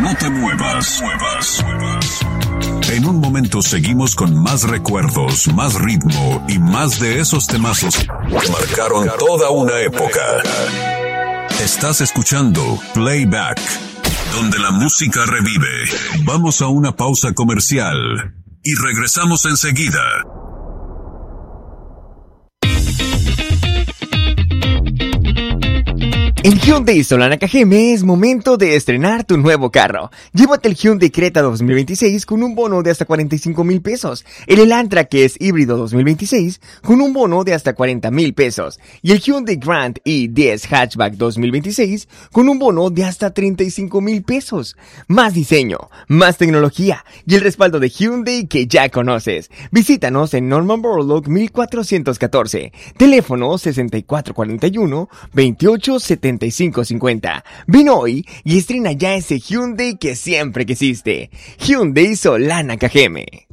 No te muevas. En un momento seguimos con más recuerdos, más ritmo y más de esos temazos que marcaron toda una época. Estás escuchando Playback, donde la música revive. Vamos a una pausa comercial y regresamos enseguida. En Hyundai Solana KGM es momento de estrenar tu nuevo carro. Llévate el Hyundai Creta 2026 con un bono de hasta 45,000 pesos. El Elantra, que es híbrido 2026, con un bono de hasta 40,000 pesos. Y el Hyundai Grand i10 Hatchback 2026 con un bono de hasta 35,000 pesos. Más diseño, más tecnología y el respaldo de Hyundai que ya conoces. Visítanos en Norman Borlaug 1414. Teléfono 6441-287550. Ven hoy y estrena ya ese Hyundai que siempre quisiste. Hyundai Solana KGM.